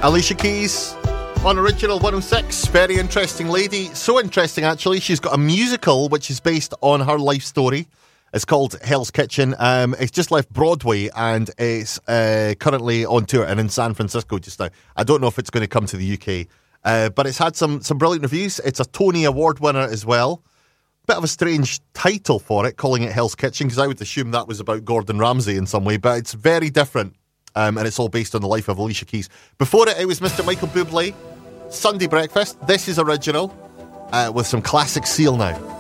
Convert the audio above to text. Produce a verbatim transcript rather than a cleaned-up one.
Alicia Keys on Original one oh six. Very interesting lady. So interesting, actually. She's got a musical which is based on her life story. It's called Hell's Kitchen. Um, it's just left Broadway and it's uh, currently on tour and in San Francisco just now. I don't know if it's going to come to the U K, uh, but it's had some, some brilliant reviews. It's a Tony Award winner as well. Bit of a strange title for it, calling it Hell's Kitchen, because I would assume that was about Gordon Ramsay in some way, but it's very different, um, and it's all based on the life of Alicia Keys. Before it, it was Mister Michael Bublé, Sunday Breakfast. This is Original, uh, with some classic Seal now.